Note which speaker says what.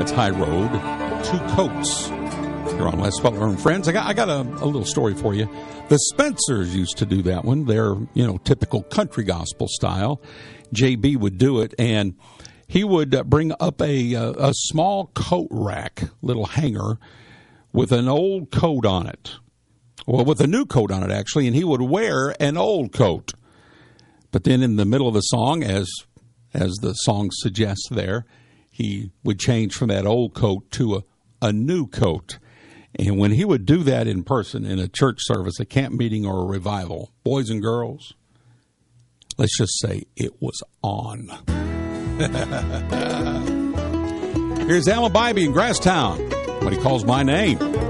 Speaker 1: It's High Road, Two Coats. You're on Let's Butler and Friends. I got a little story for you. The Spencers used to do that one. They're, typical country gospel style. JB would do it, and he would bring up a small coat rack, little hanger, with an old coat on it. Well, with a new coat on it, actually, and he would wear an old coat. But then in the middle of the song, as the song suggests there, he would change from that old coat to a new coat. And when he would do that in person in a church service, a camp meeting or a revival, boys and girls, let's just say it was on. Here's Alan Bybee in Grasstown, What He Calls My Name.